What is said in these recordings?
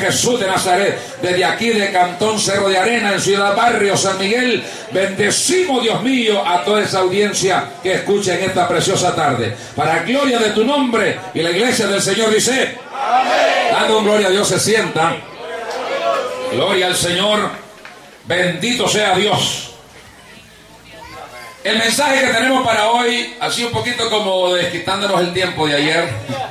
Jesús de Nazaret, desde aquí de Cantón Cerro de Arena, en Ciudad Barrio, San Miguel, bendecimos, Dios mío, a toda esa audiencia que escucha en esta preciosa tarde. Para gloria de tu nombre, y la iglesia del Señor dice, amén. Dando un gloria a Dios, se sienta. Gloria al Señor, bendito sea Dios. El mensaje que tenemos para hoy, así un poquito como desquitándonos el tiempo de ayer.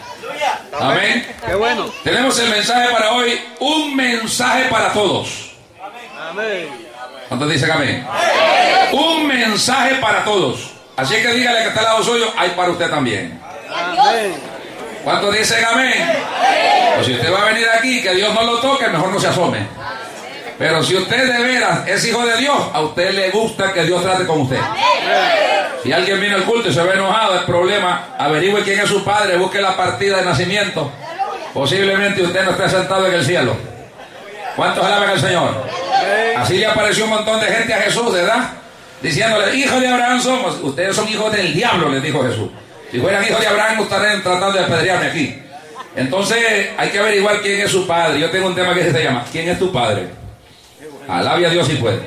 Amén. Qué bueno. Tenemos el mensaje para hoy, un mensaje para todos. Amén. ¿Cuántos dicen amén? Un mensaje para todos. Así que dígale que está al lado suyo, hay para usted también. Amén. ¿Cuántos dicen amén? Pues si usted va a venir aquí, que Dios no lo toque, mejor no se asome. Pero si usted de veras es hijo de Dios, a usted le gusta que Dios trate con usted. Si alguien viene al culto y se ve enojado, es problema, averigüe quién es su padre, busque la partida de nacimiento. Posiblemente usted no esté sentado en el cielo. ¿Cuántos alaban al Señor? Así le apareció un montón de gente a Jesús, ¿verdad? Diciéndole, hijos de Abraham somos. Ustedes son hijos del diablo, les dijo Jesús. Si fueran hijos de Abraham, no estarían tratando de apedrearme aquí. Entonces hay que averiguar quién es su padre. Yo tengo un tema que se llama, ¿quién es tu padre? Alabe a Dios si puede.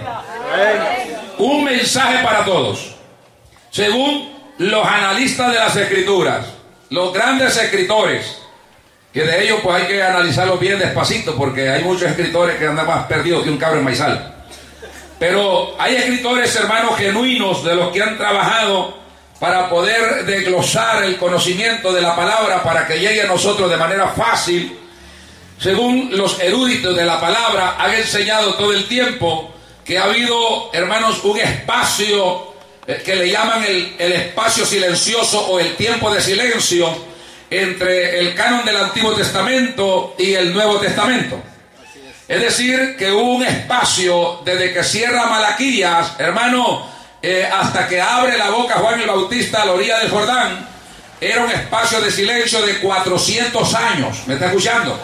Un mensaje para todos. Según los analistas de las escrituras, los grandes escritores, que de ellos pues hay que analizarlos bien despacito, porque hay muchos escritores que andan más perdidos que un cabro en maizal. Pero hay escritores, hermanos, genuinos, de los que han trabajado para poder desglosar el conocimiento de la palabra para que llegue a nosotros de manera fácil. Según los eruditos de la palabra, han enseñado todo el tiempo que ha habido, hermanos, un espacio que le llaman el espacio silencioso o el tiempo de silencio entre el canon del Antiguo Testamento y el Nuevo Testamento. Es decir, que hubo un espacio desde que cierra Malaquías, hermano, hasta que abre la boca Juan el Bautista a la orilla del Jordán. Era un espacio de silencio de 400 años. ¿Me está escuchando?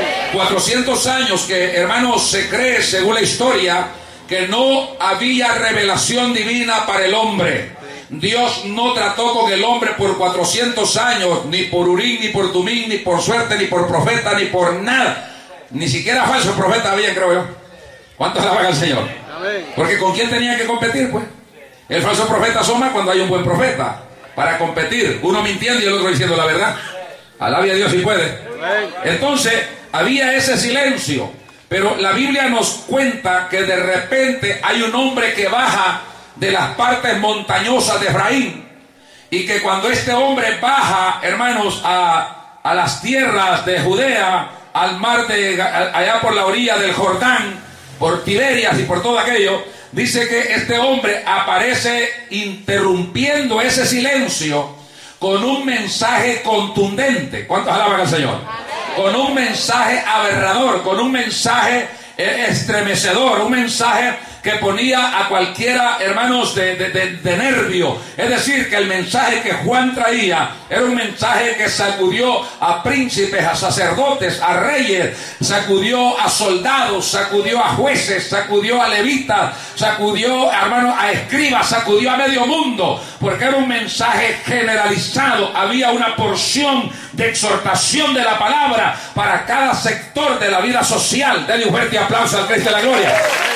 400 años que, hermanos, se cree, según la historia, que no había revelación divina para el hombre. Dios no trató con el hombre por 400 años, ni por Urín, ni por Tumín, ni por suerte, ni por profeta, ni por nada. Ni siquiera falso profeta había, creo yo. ¿Cuántos alaban al Señor? Porque ¿con quién tenía que competir, pues? El falso profeta asoma cuando hay un buen profeta. Para competir, uno mintiendo y el otro diciendo la verdad. Alabe a Dios si puede. Entonces, había ese silencio. Pero la Biblia nos cuenta que de repente hay un hombre que baja de las partes montañosas de Efraín. Y que cuando este hombre baja, hermanos, a las tierras de Judea, al mar allá por la orilla del Jordán, por Tiberias y por todo aquello, dice que este hombre aparece interrumpiendo ese silencio con un mensaje contundente. ¿Cuántos alaban al Señor? Con un mensaje aberrador, con un mensaje estremecedor, un mensaje que ponía a cualquiera, hermanos, de nervio. Es decir, que el mensaje que Juan traía era un mensaje que sacudió a príncipes, a sacerdotes, a reyes, sacudió a soldados, sacudió a jueces, sacudió a levitas, sacudió, hermanos, a escribas, sacudió a medio mundo, porque era un mensaje generalizado. Había una porción de exhortación de la palabra para cada sector de la vida social. Denle un fuerte aplauso al Cristo de la Gloria.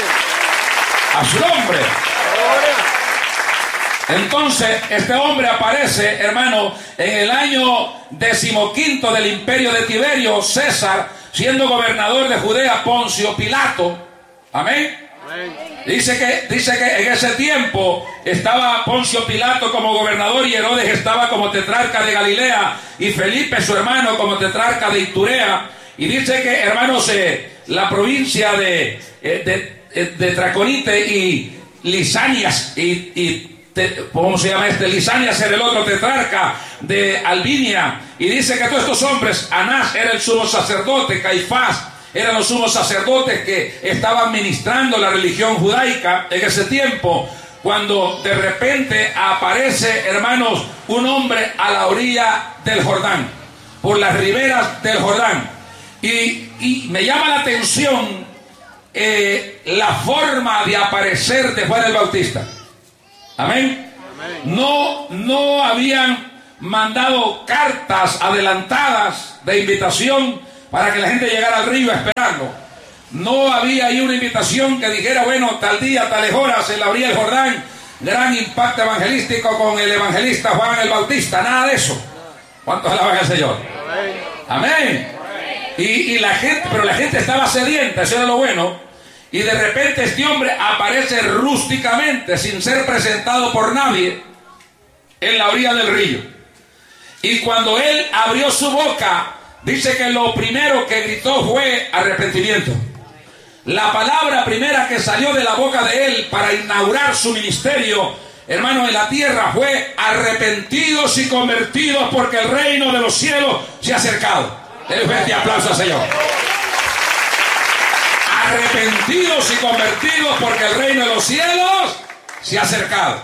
A su nombre. Entonces, este hombre aparece, hermano, en el año 15 del imperio de Tiberio César, siendo gobernador de Judea Poncio Pilato. Amén. Dice que en ese tiempo estaba Poncio Pilato como gobernador y Herodes estaba como tetrarca de Galilea y Felipe, su hermano, como tetrarca de Iturea. Y dice que, hermanos, la provincia de Traconite y Lisanias ¿cómo se llama este? Lisanias era el otro tetrarca de Albinia. Y dice que todos estos hombres, Anás era el sumo sacerdote, Caifás eran los sumos sacerdotes que estaban ministrando la religión judaica en ese tiempo, cuando de repente aparece, hermanos, un hombre a la orilla del Jordán, por las riberas del Jordán. Y me llama la atención la forma de aparecer de Juan el Bautista. Amén. No habían mandado cartas adelantadas de invitación para que la gente llegara al río esperando. No había ahí una invitación que dijera, bueno, tal día, tales horas, se le abría el Jordán, gran impacto evangelístico con el evangelista Juan el Bautista, nada de eso. ¿Cuántos alaban al Señor? Amén. Y la gente, pero la gente estaba sedienta, eso era lo bueno. Y de repente este hombre aparece rústicamente, sin ser presentado por nadie, en la orilla del río. Y cuando él abrió su boca, dice que lo primero que gritó fue arrepentimiento. La palabra primera que salió de la boca de él para inaugurar su ministerio, hermano, en la tierra, fue arrepentidos y convertidos, porque el reino de los cielos se ha acercado. Denle fuerte aplauso al Señor. Arrepentidos y convertidos, porque el reino de los cielos se ha acercado.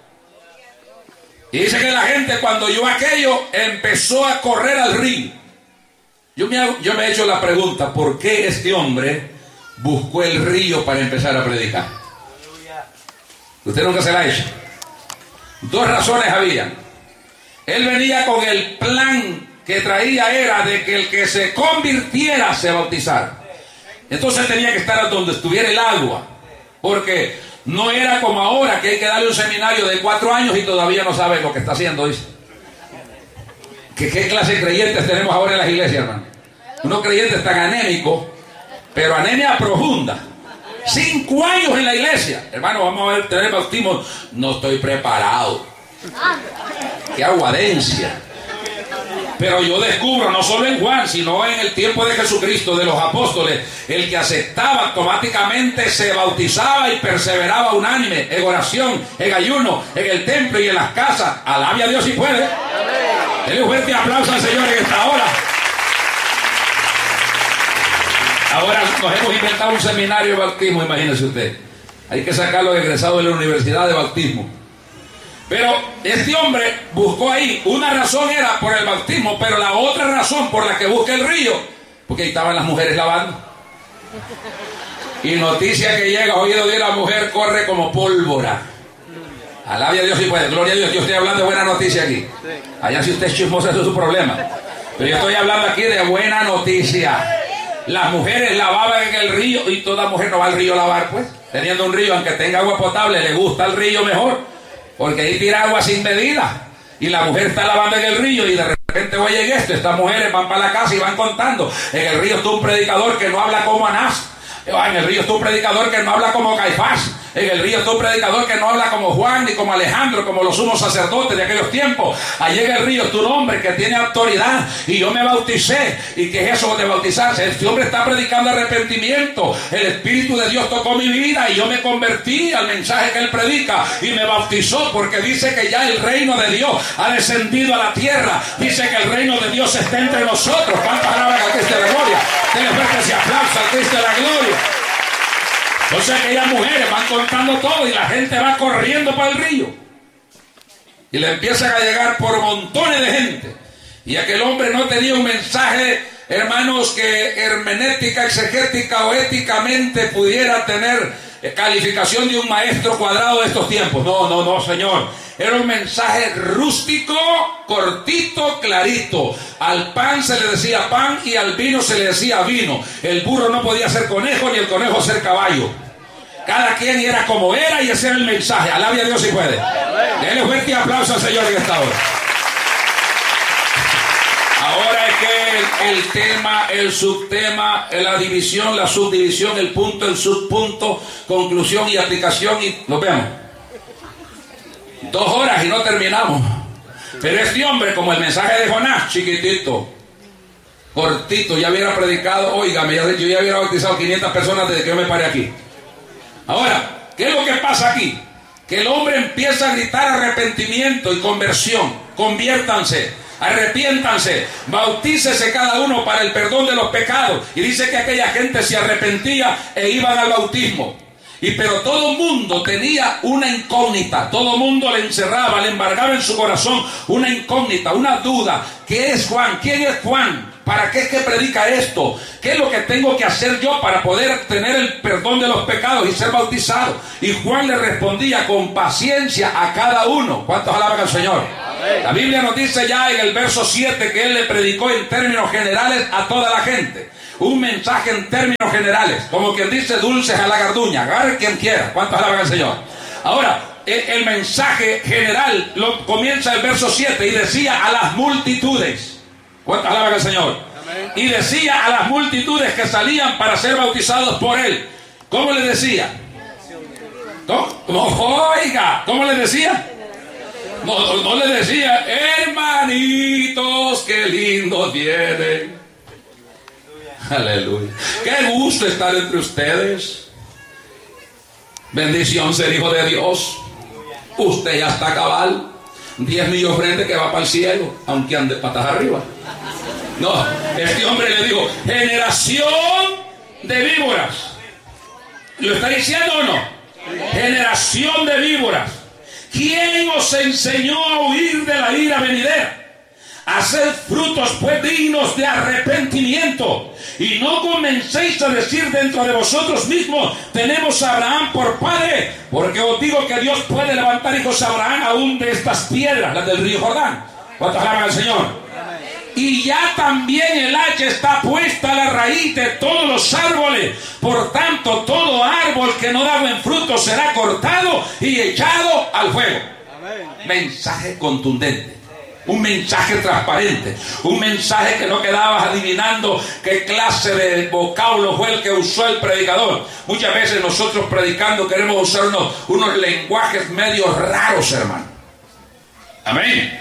Y dice que la gente, cuando oyó aquello, empezó a correr al río. Yo me he hecho la pregunta, ¿por qué este hombre buscó el río para empezar a predicar? Usted nunca se la ha hecho. Dos razones había. Él venía con el plan que traía, era de que el que se convirtiera se bautizara. Entonces tenía que estar donde estuviera el agua, porque no era como ahora, que hay que darle un seminario de 4 años y todavía no sabe lo que está haciendo, dice. ¿Qué clase de creyentes tenemos ahora en las iglesias, hermano? Unos creyentes tan anémicos, pero anemia profunda. 5 años en la iglesia. Hermano, vamos a ver, tener bautismo. No estoy preparado. Qué aguadencia. Pero yo descubro, no solo en Juan, sino en el tiempo de Jesucristo, de los apóstoles, el que aceptaba automáticamente se bautizaba y perseveraba unánime en oración, en ayuno, en el templo y en las casas. Alabe a Dios si puede. Denle un fuerte aplauso al Señor en esta hora. Ahora nos hemos inventado un seminario de bautismo, imagínese usted. Hay que sacarlo egresado de la universidad de bautismo. Pero este hombre buscó ahí, una razón era por el bautismo, pero la otra razón por la que busca el río, porque ahí estaban las mujeres lavando. Y noticia que llega a oído de la mujer, corre como pólvora. Alabe a Dios si puede, gloria a Dios. Yo estoy hablando de buena noticia aquí. Allá si usted es chismoso, eso es su problema. Pero yo estoy hablando aquí de buena noticia. Las mujeres lavaban en el río, y toda mujer no va al río a lavar, pues. Teniendo un río, aunque tenga agua potable, le gusta el río mejor. Porque ahí tira agua sin medida. Y la mujer está lavando en el río y de repente oyen esto. Estas mujeres van para la casa y van contando. En el río está un predicador que no habla como Anás. En el río está un predicador que no habla como Caifás. En el río está un predicador que no habla como Juan ni como Alejandro, como los sumos sacerdotes de aquellos tiempos. Allí en el río está un hombre que tiene autoridad y yo me bauticé. ¿Y qué es eso de bautizarse? Este hombre está predicando arrepentimiento. El Espíritu de Dios tocó mi vida y yo me convertí al mensaje que él predica y me bautizó, porque dice que ya el reino de Dios ha descendido a la tierra. Dice que el reino de Dios está entre nosotros. ¿Cuántas alaban a Cristo de la gloria? Denle fuerte ese aplauso al Cristo de la gloria. Entonces aquellas mujeres van contando todo y la gente va corriendo para el río. Y le empiezan a llegar por montones de gente. Y aquel hombre no tenía un mensaje, hermanos, que hermenéutica, exegética o éticamente pudiera tener calificación de un maestro cuadrado de estos tiempos. No, señor. Era un mensaje rústico, cortito, clarito. Al pan se le decía pan y al vino se le decía vino. El burro no podía ser conejo ni el conejo ser caballo. Cada quien era como era y ese era el mensaje. Alabe a Dios si puede. Denle fuerte aplauso al Señor en esta hora. Ahora es que el tema, el subtema, la división, la subdivisión, el punto, el subpunto, conclusión y aplicación, y nos vemos. 2 horas y no terminamos. Pero este hombre, como el mensaje de Jonás, chiquitito, cortito, ya hubiera predicado, óigame, yo ya hubiera bautizado 500 personas desde que yo me paré aquí. Ahora, ¿qué es lo que pasa aquí? Que el hombre empieza a gritar arrepentimiento y conversión. Conviértanse, arrepiéntanse, bautícese cada uno para el perdón de los pecados. Y dice que aquella gente se arrepentía e iban al bautismo. Pero todo el mundo tenía una incógnita, todo el mundo le encerraba, le embargaba en su corazón una incógnita, una duda. ¿Qué es Juan? ¿Quién es Juan? ¿Para qué es que predica esto? ¿Qué es lo que tengo que hacer yo para poder tener el perdón de los pecados y ser bautizado? Y Juan le respondía con paciencia a cada uno. ¿Cuántos alaban al Señor? La Biblia nos dice ya en el verso 7 que él le predicó en términos generales a toda la gente. Un mensaje en términos generales, como quien dice dulces a la garduña. Agarre quien quiera. ¿Cuántos alaban al Señor? Ahora, el mensaje general comienza el verso 7 y decía a las multitudes. ¿Cuántos alaban al Señor? Amén. Y decía a las multitudes que salían para ser bautizados por él. ¿Cómo le decía? Oiga, ¿cómo le decía? No le decía, hermanitos, qué lindo tienen. Aleluya. Qué gusto estar entre ustedes. Bendición ser hijo de Dios. Usted ya está cabal. 10 mi ofrenda que va para el cielo, aunque ande patas arriba. No, este hombre le dijo, generación de víboras. ¿Lo está diciendo o no? Generación de víboras. ¿Quién os enseñó a huir de la ira venidera? Haced frutos pues dignos de arrepentimiento, y no comencéis a decir dentro de vosotros mismos, tenemos a Abraham por padre, porque os digo que Dios puede levantar hijos a Abraham aún de estas piedras, las del río Jordán. ¿Cuántos alaban al Señor? Y ya también el hacha está puesta a la raíz de todos los árboles. Por tanto, todo árbol que no da buen fruto será cortado y echado al fuego. Amén. Mensaje contundente. Un mensaje transparente. Un mensaje que no quedabas adivinando qué clase de vocablo fue el que usó el predicador. Muchas veces nosotros predicando queremos usar unos lenguajes medio raros, hermano. Amén.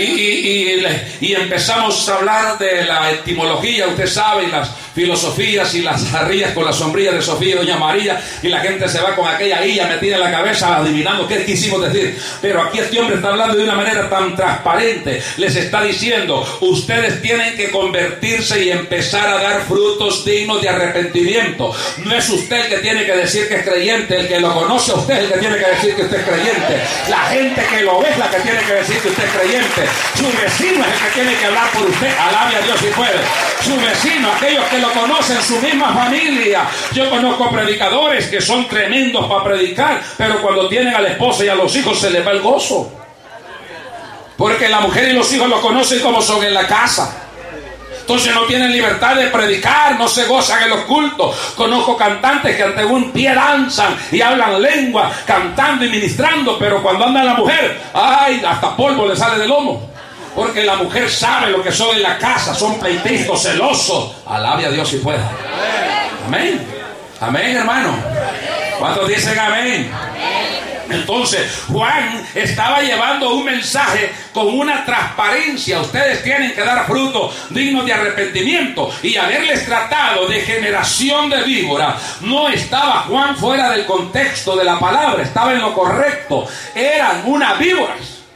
Y empezamos a hablar de la etimología, usted sabe, y las filosofías y las jarrillas con la sombrilla de Sofía y Doña María, y la gente se va con aquella hilla metida en la cabeza adivinando qué quisimos decir. Pero aquí este hombre está hablando de una manera tan transparente. Les está diciendo, ustedes tienen que convertirse y empezar a dar frutos dignos de arrepentimiento. No es usted el que tiene que decir que es creyente, el que lo conoce a usted es el que tiene que decir que usted es creyente. La gente que lo ve es la que tiene que decir que usted es creyente. Su vecino es el que tiene que hablar por usted. Alabe a Dios si puede. Su vecino, aquellos que lo conocen, su misma familia. Yo conozco predicadores que son tremendos para predicar, pero cuando tienen a la esposa y a los hijos se les va el gozo, porque la mujer y los hijos lo conocen como son en la casa. Entonces no tienen libertad de predicar, no se gozan en los cultos. Conozco cantantes que ante un pie danzan y hablan lengua, cantando y ministrando, pero cuando anda la mujer, ay, hasta polvo le sale del lomo. Porque la mujer sabe lo que son en la casa, son pleitistas, celosos. Alabe a Dios si pueda. Amén. Amén, hermano. ¿Cuántos dicen amén? Entonces Juan estaba llevando un mensaje con una transparencia. Ustedes tienen que dar frutos dignos de arrepentimiento. Y haberles tratado de generación de víbora, no estaba Juan fuera del contexto de la palabra, estaba en lo correcto. Eran unas víboras.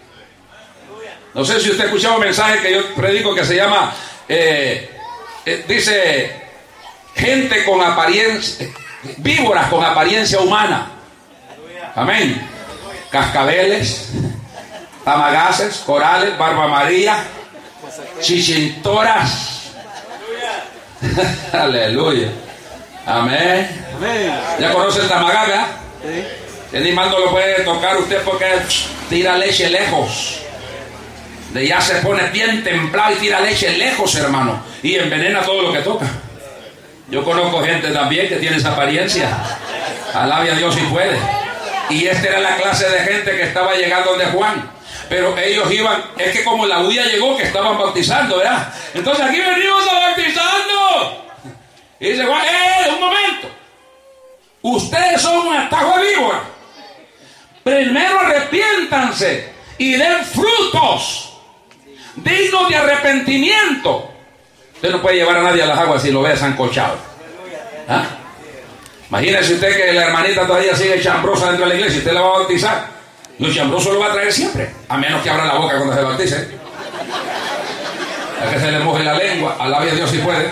No sé si usted escuchaba un mensaje que yo predico que se llama dice gente con apariencia, víboras con apariencia humana. Amén. Cascabeles, tamagaces, corales, barba amarilla, chichintoras. Aleluya. Amén. ¿Ya conoce el tamagá, verdad? Sí. Ni más no lo puede tocar usted porque tira leche lejos. De ya se pone bien templado y tira leche lejos, hermano. Y envenena todo lo que toca. Yo conozco gente también que tiene esa apariencia. Alabe a Dios si puede. Y esta era la clase de gente que estaba llegando donde Juan. Pero ellos iban, es que como la huya llegó que estaban bautizando, ¿verdad? Entonces aquí venimos a bautizando. Y dice Juan, un momento. Ustedes son un atajo de víbora. Primero arrepiéntanse y den frutos dignos de arrepentimiento. Usted no puede llevar a nadie a las aguas si lo ve sancochado. ¿Ah? Imagínese usted que la hermanita todavía sigue chambrosa dentro de la iglesia y usted la va a bautizar. Los chambrosos lo va a traer siempre, a menos que abra la boca cuando se bautice. A que se le moje la lengua, alabe a Dios si puede.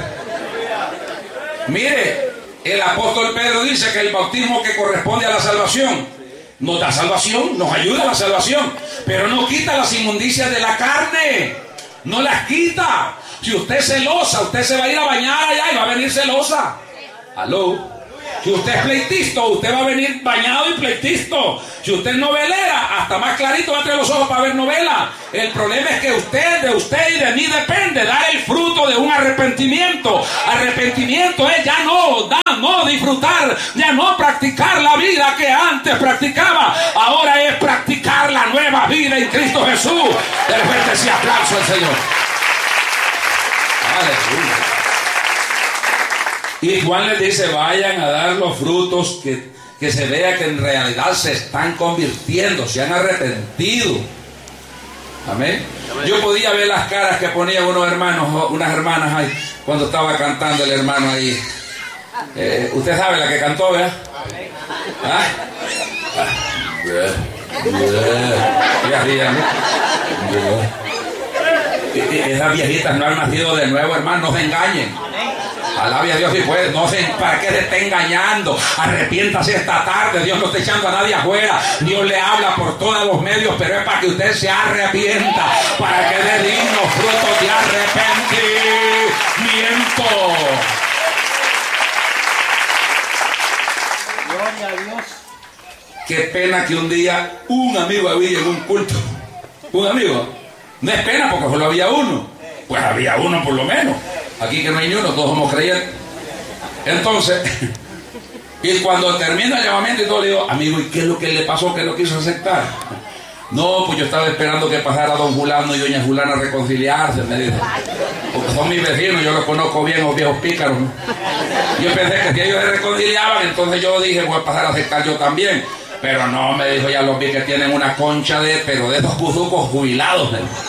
Mire, el apóstol Pedro dice que el bautismo que corresponde a la salvación nos da salvación, nos ayuda a la salvación, pero no quita las inmundicias de la carne, no las quita. Si usted es celosa, usted se va a ir a bañar allá y va a venir celosa. Aló. Si usted es pleitisto, usted va a venir bañado y pleitisto. Si usted es novelera, hasta más clarito va a tener los ojos para ver novela. El problema es que de usted y de mí depende dar el fruto de un arrepentimiento. Arrepentimiento es ya no disfrutar, ya no practicar la vida que antes practicaba. Ahora es practicar la nueva vida en Cristo Jesús. Dele fuerte ese aplauso al Señor. Aleluya. Y Juan les dice, vayan a dar los frutos que se vea que en realidad se están convirtiendo, se han arrepentido. Amén. Yo podía ver las caras que ponían unos hermanos, unas hermanas ahí, cuando estaba cantando el hermano ahí. Usted sabe la que cantó, ¿verdad? ¿Ah? Esas viejitas no han nacido de nuevo, hermano, no se engañen. Alabe a Dios si puede, ¿para qué se está engañando? Arrepiéntase esta tarde, Dios no está echando a nadie afuera. Dios le habla por todos los medios, pero es para que usted se arrepienta, para que dé dignos frutos de arrepentimiento. Gloria a Dios. Qué pena que un día un amigo había en un culto. Un amigo. No es pena porque solo había uno. Pues había uno por lo menos. Aquí que no hay ni uno, todos somos creyentes. Entonces, y cuando termina el llamamiento y todo, le digo, amigo, ¿y qué es lo que le pasó que no quiso aceptar? No, pues yo estaba esperando que pasara don Fulano y doña Fulana a reconciliarse, me dice. Porque son mis vecinos, yo los conozco bien, los viejos pícaros. Yo pensé que si ellos se reconciliaban, entonces yo dije, voy a pasar a aceptar yo también. Pero no, me dijo, ya los vi que tienen una concha pero de esos cuzucos jubilados.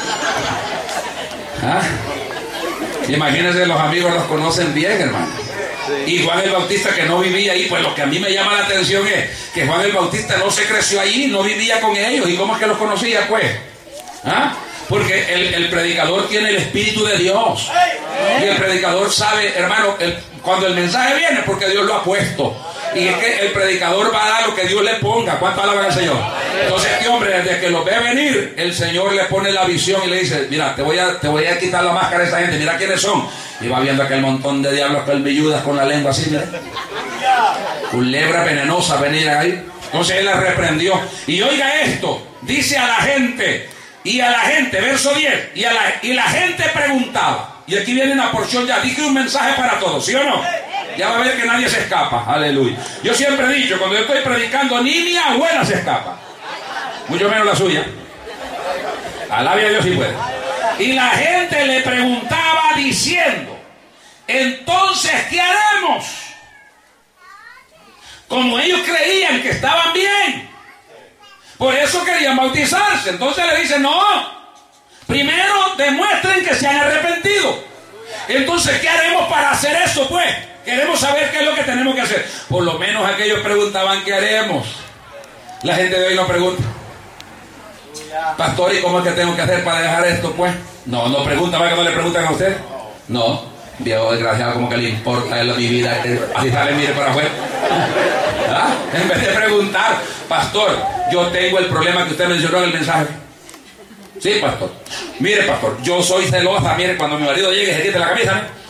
¿Ah? Imagínense, los amigos los conocen bien, hermano. Sí. Y Juan el Bautista, que no vivía ahí, pues lo que a mí me llama la atención es que Juan el Bautista no se creció allí, no vivía con ellos. ¿Y cómo es que los conocía, pues? ¿Ah? Porque el predicador tiene el Espíritu de Dios. Y el predicador sabe, hermano, cuando el mensaje viene, porque Dios lo ha puesto. Y es que el predicador va a dar lo que Dios le ponga. ¿Cuánto alaban al Señor? Entonces este hombre, desde que lo ve venir, el Señor le pone la visión y le dice, mira, te voy a quitar la máscara a esa gente, mira quiénes son. Y va viendo aquel montón de diablos pelvilludas con la lengua así, mira. Culebra venenosa venir ahí. Entonces él la reprendió. Y oiga esto, dice a la gente, verso 10, y la gente preguntaba. Y aquí viene una porción ya, dije un mensaje para todos, ¿sí o no? Ya va a ver que nadie se escapa, aleluya. Yo siempre he dicho, cuando yo estoy predicando, ni mi abuela se escapa, mucho menos la suya. Alabe a Dios si puede. Y la gente le preguntaba diciendo, entonces, ¿qué haremos? Como ellos creían que estaban bien, por eso querían bautizarse. Entonces le dicen, no, primero demuestren que se han arrepentido. Entonces, ¿qué haremos para hacer eso, pues? Queremos saber qué es lo que tenemos que hacer. Por lo menos aquellos preguntaban, ¿qué haremos? La gente de hoy no pregunta, pastor, ¿y cómo es que tengo que hacer para dejar esto, pues? No pregunta, ¿va que no le preguntan a usted? No, viejo desgraciado, como que le importa él mi vida, así sale, mire para afuera. ¿Ah? En vez de preguntar, pastor, yo tengo el problema que usted mencionó en el mensaje. Sí, pastor. Mire, pastor, yo soy celosa, mire, cuando mi marido llegue se quite la camisa, ¿no?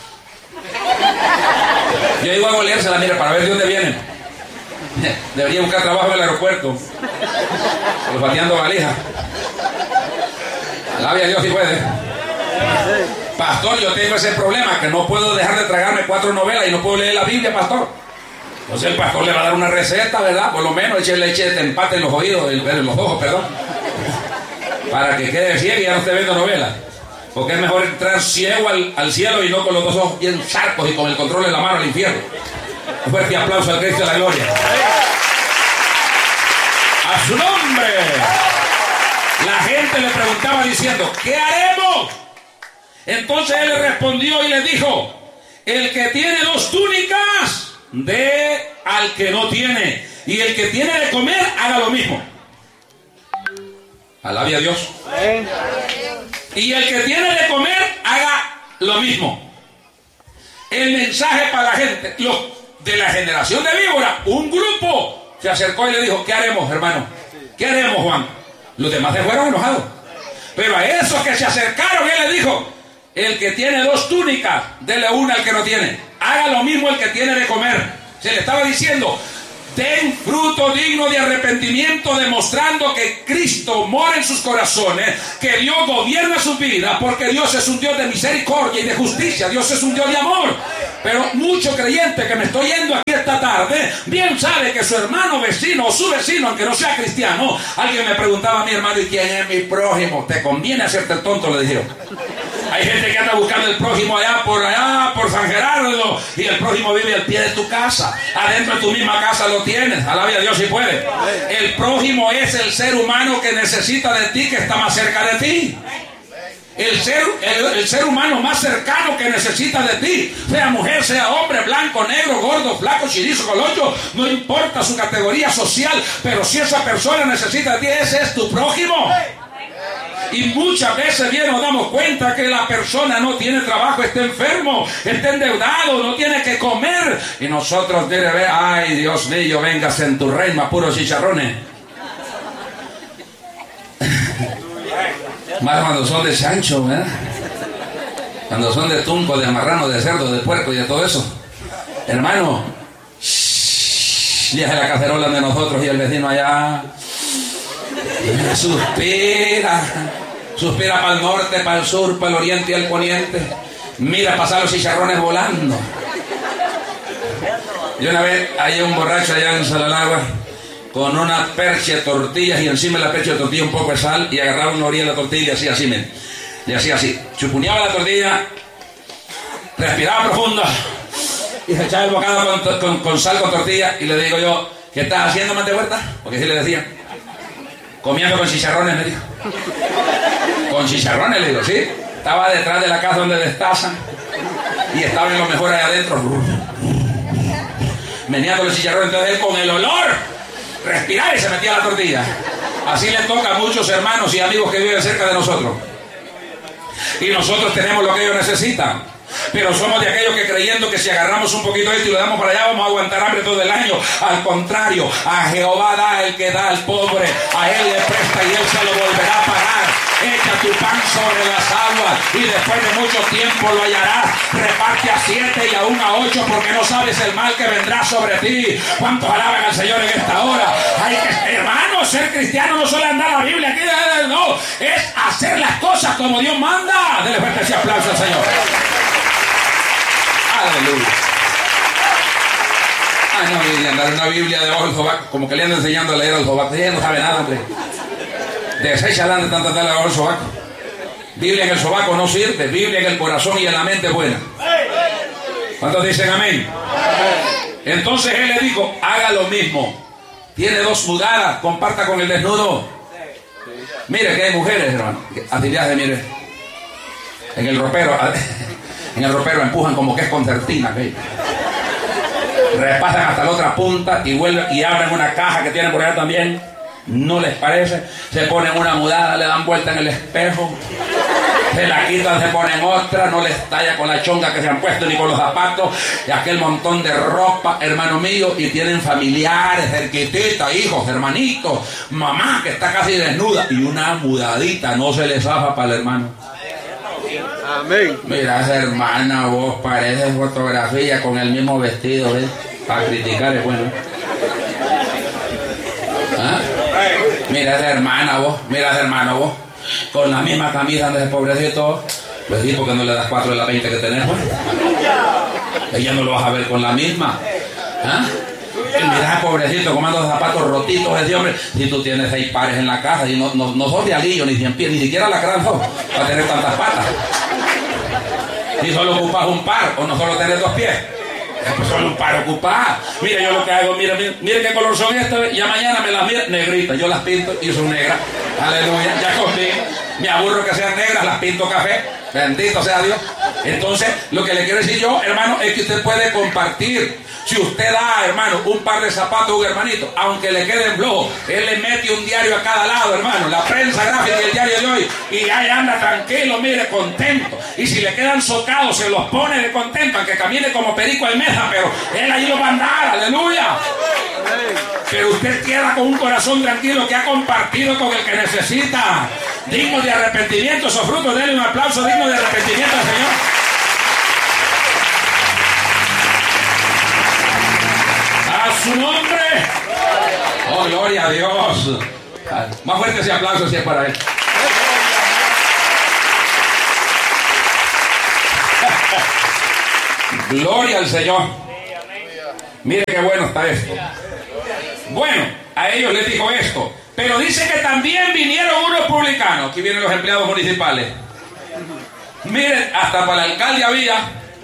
Yo iba a goleársela, mire, para ver de dónde vienen. Debería buscar trabajo en el aeropuerto, olfateando valijas. Alabe a Dios si puede. Pastor, yo tengo ese problema, que no puedo dejar de tragarme 4 novelas y no puedo leer la Biblia, pastor. Entonces el pastor le va a dar una receta, ¿verdad? Por lo menos eche leche de empate en los oídos, en los ojos, perdón, para que quede ciego y ya no esté viendo novelas. Porque es mejor entrar ciego al cielo y no con los 2 ojos bien charcos y con el control en la mano al infierno. Un fuerte aplauso al Cristo de la gloria. A su nombre. La gente le preguntaba diciendo, ¿qué haremos? Entonces él le respondió y le dijo, el que tiene 2 túnicas, dé al que no tiene, y el que tiene de comer, haga lo mismo. Alabe a Dios. Y el que tiene de comer, haga lo mismo. El mensaje para la gente, los de la generación de víbora, un grupo se acercó y le dijo, ¿qué haremos, hermano? ¿Qué haremos, Juan? Los demás se fueron enojados. Pero a esos que se acercaron, él le dijo, el que tiene 2 túnicas, dele una al que no tiene. Haga lo mismo el que tiene de comer. Se le estaba diciendo: den fruto digno de arrepentimiento, demostrando que Cristo mora en sus corazones, que Dios gobierna su vida, porque Dios es un Dios de misericordia y de justicia. Dios es un Dios de amor. Pero mucho creyente que me estoy yendo aquí esta tarde, bien sabe que su hermano vecino o su vecino, aunque no sea cristiano, alguien me preguntaba a mi hermano: ¿y quién es mi prójimo? Te conviene hacerte el tonto, le dijeron. Hay gente que anda buscando el prójimo allá por San Gerardo, y el prójimo vive al pie de tu casa. Adentro de tu misma casa lo tienes. Alabe a Dios si puede. El prójimo es el ser humano que necesita de ti, que está más cerca de ti. El ser humano más cercano que necesita de ti, sea mujer, sea hombre, blanco, negro, gordo, flaco, chirizo, colocho, no importa su categoría social, pero si esa persona necesita de ti, ese es tu prójimo. Y muchas veces bien nos damos cuenta que la persona no tiene trabajo, está enfermo, está endeudado, no tiene que comer, y nosotros debe ver: ay, Dios mío, vengas en tu reino, puros chicharrones. Más cuando son de chancho, ¿verdad? Cuando son de tunco, de marrano, de cerdo, de puerco y de todo eso. Hermano, deja la cacerola de nosotros y el vecino allá suspira para el norte, para el sur, para el oriente y el poniente. Mira pasar los chicharrones volando. Yo una vez hallé un borracho allá en Salalagua con una percha de tortillas, y encima de la percha de tortilla un poco de sal, y agarraba una orilla de la tortilla y hacía así, miren. Y hacía así, chupuneaba la tortilla, respiraba profundo y se echaba el bocado con sal con tortilla. Y le digo yo: ¿qué estás haciendo, mante huerta? Porque así le decía. Comiendo con chicharrones, me dijo. Con chicharrones, le digo, sí. Estaba detrás de la casa donde destazan, y estaba en lo mejor allá adentro, meneando los chicharrones. Entonces él, con el olor, respiraba y se metía a la tortilla. Así le toca a muchos hermanos y amigos que viven cerca de nosotros. Y nosotros tenemos lo que ellos necesitan. Pero somos de aquellos que, creyendo que si agarramos un poquito de esto y lo damos para allá, vamos a aguantar hambre todo el año. Al contrario, a Jehová da el que da al pobre, a él le presta y él se lo volverá a pagar. Echa tu pan sobre las aguas y después de mucho tiempo lo hallarás. Reparte a 7 y aún a 8, porque no sabes el mal que vendrá sobre ti. ¿Cuántos alaban al Señor en esta hora? Hay que, hermano, ser cristiano no solo andar la Biblia aquí, no, es hacer las cosas como Dios manda. Dele fuerte ese aplauso al Señor. Aleluya. Ay, no, y andar una Biblia debajo del sobaco, como que le ando enseñando a leer al sobaco. Ella no sabe nada, hombre. Desecha de tanta tal debajo del sobaco. Biblia en el sobaco no sirve. Biblia en el corazón y en la mente buena. ¿Cuántos dicen amén? Entonces él le dijo: haga lo mismo. Tiene 2 mudadas, comparta con el desnudo. Mire que hay mujeres, hermano, afiliadas, mire, en el ropero. En el ropero empujan como que es concertina, ¿okay? Repasan hasta la otra punta y vuelven y abren una caja que tienen por allá también. No les parece, se ponen una mudada, le dan vuelta en el espejo, se la quitan, se ponen otra, no les talla con la chonga que se han puesto ni con los zapatos y aquel montón de ropa, hermano mío, y tienen familiares, cerquititas, hijos, hermanitos, mamá que está casi desnuda y una mudadita no se le zafa para el hermano. Amén. Mira esa hermana, vos, parece fotografía con el mismo vestido, ¿ves? Para criticar es bueno. ¿Ah? Mira esa hermana, vos, mira ese hermano, vos, con la misma camisa de ese pobrecito. Pues sí, porque no le das 4 de la 20 que tenés, pues. Ella no lo vas a ver con la misma. ¿Ah? Mira, pobrecito, comando los zapatos rotitos ese hombre. Si tú tienes 6 pares en la casa y no sos de alillo, ni 100 pies, ni siquiera la gran sos, para tener tantas patas. Si solo ocupas un par, o no solo tenés 2 pies, pues solo un par ocupas. Mira, yo lo que hago, mira qué color son estas, ya mañana me las miro, negritas, yo las pinto y son negras. Aleluya, ya conmigo. Me aburro que sean negras, las pinto café. Bendito sea Dios. Entonces, lo que le quiero decir yo, hermano, es que usted puede compartir. Si usted da, hermano, un par de zapatos a un hermanito, aunque le queden flojos, él le mete un diario a cada lado, hermano, la prensa gráfica y el diario de hoy, y ahí anda tranquilo, mire, contento. Y si le quedan socados, se los pone de contento, aunque camine como perico almeja, pero él allí lo va a andar, aleluya. Pero usted queda con un corazón tranquilo que ha compartido con el que necesita, digno de arrepentimiento. Esos frutos, denle un aplauso digno de arrepentimiento al Señor. su nombre. Oh, gloria a Dios. Más fuerte ese aplauso si es para él. Gloria al Señor. Mire qué bueno está esto. Bueno, a ellos les dijo esto. Pero dice que también vinieron unos publicanos. Aquí vienen los empleados municipales. Miren, hasta para el alcalde había.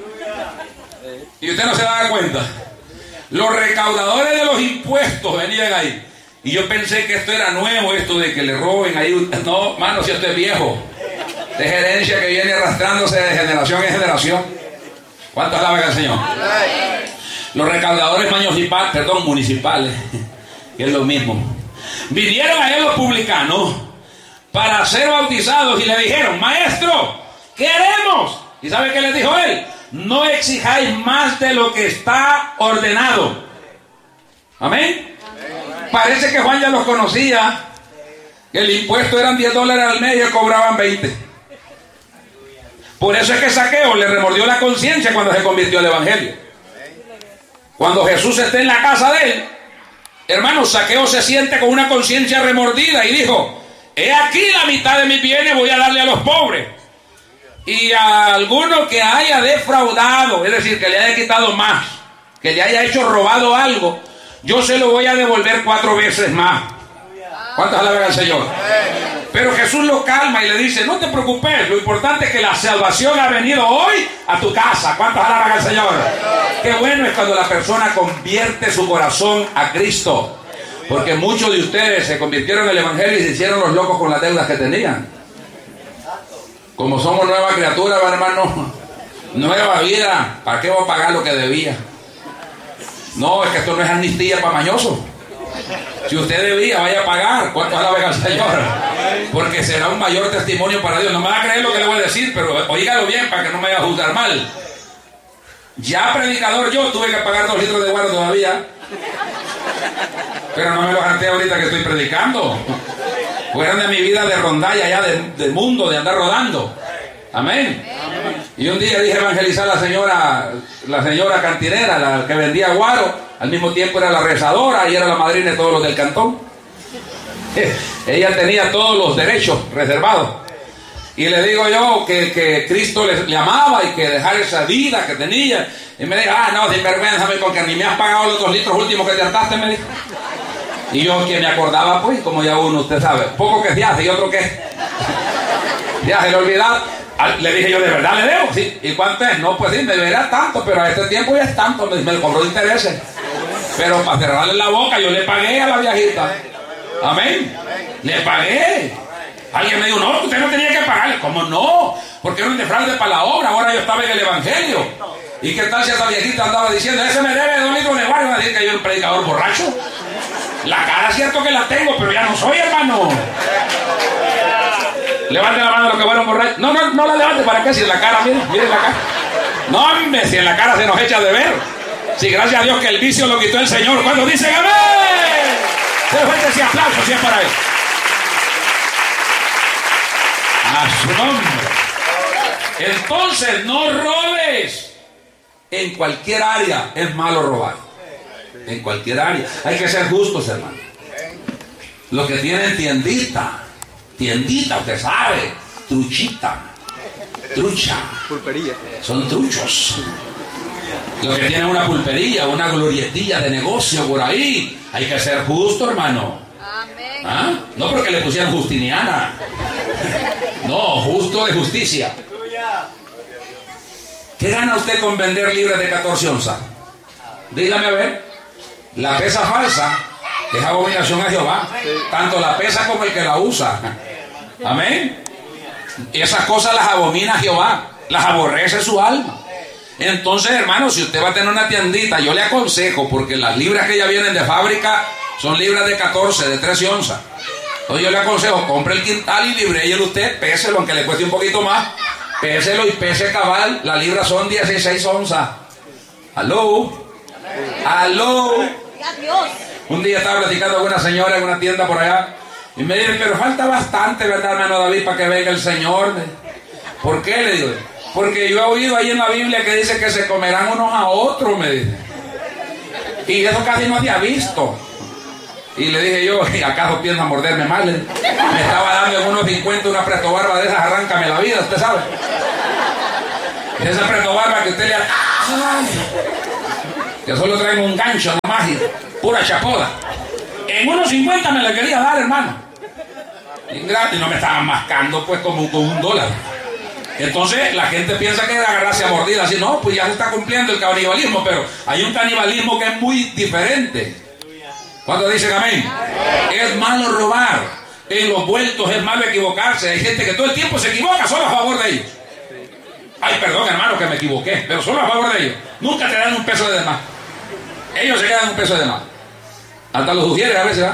Y usted no se daba cuenta. Los recaudadores de los impuestos venían ahí. Y yo pensé que esto era nuevo, esto de que le roben ahí. No, mano, si esto es viejo. De herencia que viene arrastrándose de generación en generación. ¿Cuántos alaban al Señor? Los recaudadores municipales, que es lo mismo. Vinieron a él los publicanos para ser bautizados y le dijeron: maestro, queremos. ¿Y sabe qué les dijo él? No exijáis más de lo que está ordenado. Amén. Parece que Juan ya los conocía. El impuesto eran $10 al mes y ellos cobraban 20. Por eso es que Zaqueo le remordió la conciencia cuando se convirtió al evangelio. Cuando Jesús esté en la casa de él, hermano, Zaqueo se siente con una conciencia remordida y dijo: he aquí la mitad de mis bienes voy a darle a los pobres. Y a alguno que haya defraudado, es decir, que le haya quitado más, que le haya hecho robado algo, yo se lo voy a devolver 4 veces más. ¿Cuántos alaban al Señor? Pero Jesús lo calma y le dice: no te preocupes, lo importante es que la salvación ha venido hoy a tu casa. ¿Cuántos alaban al Señor? Qué bueno es cuando la persona convierte su corazón a Cristo. Porque muchos de ustedes se convirtieron en el evangelio y se hicieron los locos con las deudas que tenían. Como somos nueva criatura, hermano, nueva vida, ¿para qué voy a pagar lo que debía? No, es que esto no es amnistía para mañosos. Si usted debía, vaya a pagar. ¿Cuántos alaban al Señor? Porque será un mayor testimonio para Dios. No me va a creer lo que le voy a decir, pero oígalo bien para que no me vaya a juzgar mal. Ya predicador yo tuve que pagar 2 litros de guaro todavía. Pero no me lo gasté ahorita que estoy predicando. Fueron de mi vida de rondalla ya, del mundo, de andar rodando. Amén. Y un día dije evangelizar a la señora cantinera, la que vendía guaro. Al mismo tiempo era la rezadora y era la madrina de todos los del cantón. Ella tenía todos los derechos reservados. Y le digo yo que Cristo le amaba y que dejar esa vida que tenía. Y me dijo: no, sin vergüenza, porque ni me has pagado los 2 litros últimos que te hartaste, me dijo. Y yo, que me acordaba, pues, como ya uno, usted sabe, poco que se hace y otro que ya se le olvidaba. Le dije yo: ¿de verdad le debo? Sí. ¿Y cuánto es? No, pues sí, me deberá tanto, pero a este tiempo ya es tanto. Me lo cobró de intereses. Pero para cerrarle la boca, yo le pagué a la viejita. Amén. Le pagué. Alguien me dijo: no, usted no tenía que pagarle. ¿Cómo no? Porque era un defraude para la obra. Ahora yo estaba en el evangelio. ¿Y qué tal si esa viejita andaba diciendo: ese me debe 2 litros de guaro? ¿Va a decir que yo era un predicador borracho? La cara es cierto que la tengo, pero ya no soy, hermano. Levante la mano a los que fueron borrachos. No la levante. ¿Para qué? Si en la cara, mire la cara. No, hombre, si en la cara se nos echa de ver. Si gracias a Dios que el vicio lo quitó el Señor. Cuando dicen amén, se fuerte ese aplauso si es para él. A su nombre. Entonces, no robes. En cualquier área es malo robar. En cualquier área. Hay que ser justos, hermano. Los que tienen tiendita, usted sabe, trucha, pulpería. Son truchos. Los que tienen una pulpería, una glorietilla de negocio por ahí, hay que ser justo, hermano. Amén. ¿Ah? No porque le pusieran Justiniana. No, justo de justicia. ¿Qué gana usted con vender libras de 14 onzas? Dígame a ver. La pesa falsa es abominación a Jehová. Tanto la pesa como el que la usa. Amén. Y esas cosas las abomina Jehová. Las aborrece su alma. Entonces, hermano, si usted va a tener una tiendita, yo le aconsejo, porque las libras que ya vienen de fábrica son libras de 14, de 13 onzas. Entonces yo le aconsejo: compre el quintal y libréyelo usted, péselo, aunque le cueste un poquito más. Péselo y pese cabal. La libra son 16 onzas. ¿Aló? ¿Aló? Un día estaba platicando con una señora en una tienda por allá y me dice: pero falta bastante, ¿verdad, hermano David, para que venga el Señor? ¿Por qué? Le digo: porque yo he oído ahí en la Biblia que dice que se comerán unos a otros, me dice. Y eso casi no había visto. Y le dije yo, ¿acaso piensa morderme mal? Me estaba dando en unos 50 una presto barba de esas, arráncame la vida, usted sabe. Esa presto barba que usted le... ¡Ay! Que solo traen un gancho nomás y pura chapoda. En unos 50 me la quería dar, hermano. Y no me estaban mascando pues como con $1. Entonces la gente piensa que es agarrarse a mordida así. No, pues ya se está cumpliendo el canibalismo, pero hay un canibalismo que es muy diferente. ¿Cuántos dicen amén? Es malo robar. En los vueltos es malo equivocarse. Hay gente que todo el tiempo se equivoca solo a favor de ellos. Ay, perdón, hermano, que me equivoqué, pero solo a favor de ellos. Nunca te dan un peso de más. Ellos se quedan un peso de más. Hasta los sugieres a veces, ¿verdad?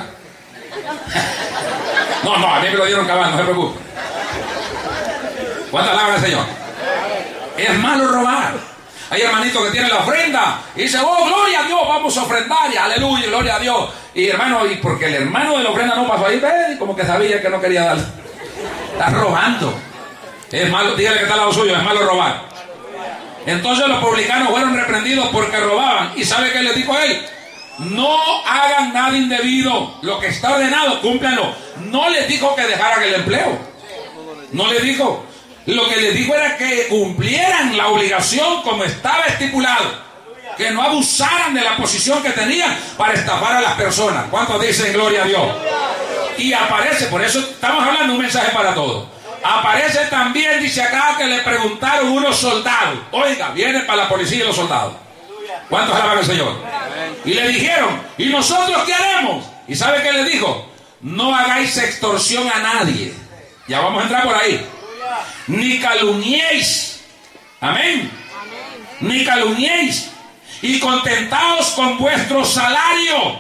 No, a mí me lo dieron cabal, no se preocupe. ¿Cuántas alaban al Señor? Es malo robar. Hay hermanitos que tienen la ofrenda y dicen, oh, gloria a Dios, vamos a ofrendar, y aleluya, gloria a Dios. Y hermano, y porque el hermano de la ofrenda no pasó ahí, como que sabía que no quería dar. Está robando. Es malo, dígale que está al lado suyo, es malo robar. Entonces los publicanos fueron reprendidos porque robaban. ¿Y sabe qué les dijo él? No hagan nada indebido. Lo que está ordenado, cúmplanlo. No les dijo que dejaran el empleo. No les dijo. Lo que les dijo era que cumplieran la obligación como estaba estipulado. Que no abusaran de la posición que tenían para estafar a las personas. ¿Cuántos dicen gloria a Dios? Y aparece, por eso estamos hablando de un mensaje para todos. Aparece también, dice acá, que le preguntaron unos soldados. Oiga, vienen para la policía y los soldados. ¿Cuántos alaban al Señor? Y le dijeron, ¿y nosotros qué haremos? ¿Y sabe qué les dijo? No hagáis extorsión a nadie. Ya vamos a entrar por ahí. Ni calumniéis. Amén. Ni calumniéis. Y contentaos con vuestro salario.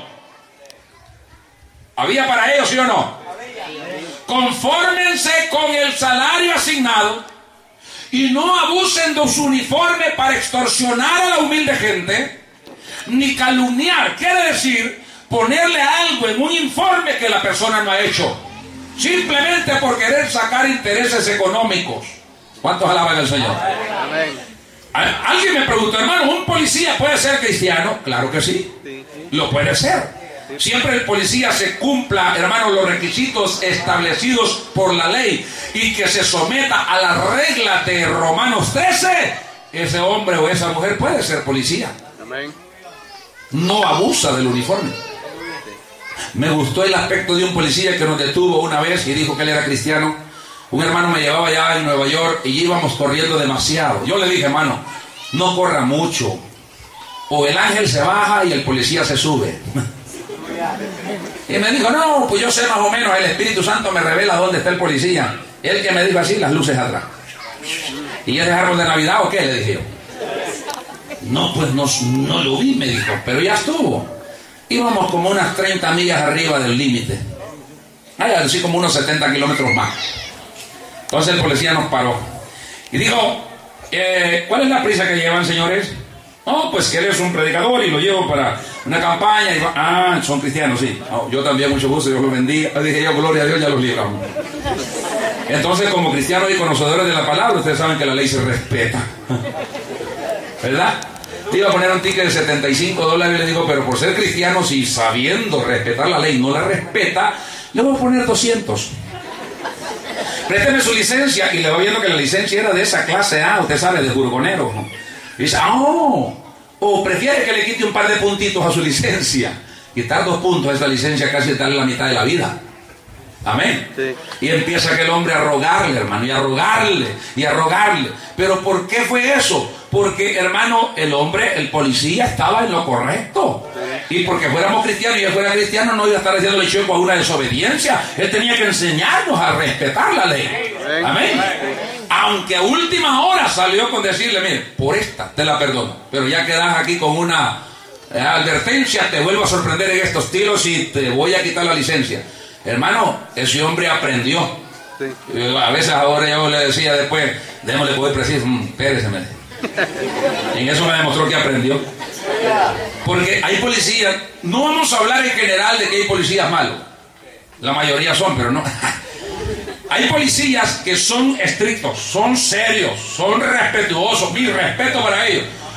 ¿Había para ellos, sí o no? Confórmense con el salario asignado y no abusen de su uniforme para extorsionar a la humilde gente, ni calumniar. Quiere decir ponerle algo en un informe que la persona no ha hecho, simplemente por querer sacar intereses económicos. ¿Cuántos alaban al Señor? Amén. Alguien me preguntó, hermano, ¿un policía puede ser cristiano? Claro que sí, lo puede ser. Siempre el policía se cumpla, hermano, los requisitos establecidos por la ley y que se someta a las reglas de Romanos 13, ese hombre o esa mujer puede ser policía. Amén. No abusa del uniforme. Me gustó el aspecto de un policía que nos detuvo una vez y dijo que él era cristiano. Un hermano me llevaba allá en Nueva York y íbamos corriendo demasiado. Yo le dije, hermano, no corra mucho, o el ángel se baja y el policía se sube. Y me dijo, no, pues yo sé más o menos, el Espíritu Santo me revela dónde está el policía. Él que me dijo así, las luces atrás. ¿Y es árbol de Navidad o qué? Le dije yo. No, pues no lo vi, me dijo, pero ya estuvo. Íbamos como unas 30 millas arriba del límite. Así como unos 70 kilómetros más. Entonces el policía nos paró y dijo, ¿cuál es la prisa que llevan, señores? No, pues que él es un predicador y lo llevo para una campaña. Y son cristianos, sí. Oh, yo también, mucho gusto, Dios los bendiga. Dije yo, gloria a Dios, ya los libramos. Entonces, como cristianos y conocedores de la palabra, ustedes saben que la ley se respeta. ¿Verdad? Te iba a poner un ticket de $75 y le digo, pero por ser cristianos y sabiendo respetar la ley, no la respeta, le voy a poner 200. Présteme su licencia. Y le va viendo que la licencia era de esa clase A, usted sabe, de jurgonero. Y dice, o prefiere que le quite un par de puntitos a su licencia. Quitar 2 puntos a esa licencia casi darle la mitad de la vida. Amén. Sí. Y empieza aquel hombre a rogarle, hermano, y a rogarle, y a rogarle. ¿Pero por qué fue eso? Porque, hermano, el hombre, el policía, estaba en lo correcto. Sí. Y porque fuéramos cristianos y él fuera cristiano, no iba a estar haciéndole chueco a una desobediencia. Él tenía que enseñarnos a respetar la ley. Sí. Amén. Aunque a última hora salió con decirle, mire, por esta te la perdono, pero ya quedas aquí con una advertencia, te vuelvo a sorprender en estos tiros y te voy a quitar la licencia. Hermano, ese hombre aprendió. Sí. A veces ahora yo le decía después, démosle poder preciso, espérese. En eso me demostró que aprendió. Porque hay policías, no vamos a hablar en general de que hay policías malos, la mayoría son, pero no. Hay policías que son estrictos, son serios, son respetuosos, mi respeto para ellos.